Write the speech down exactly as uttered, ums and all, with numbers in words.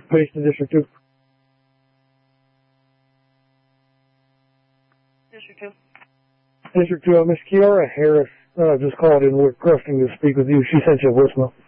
Patient in District two. District two. District two, uh, Miss Kiara Harris uh, just called in requesting to speak with you. She sent you a voicemail.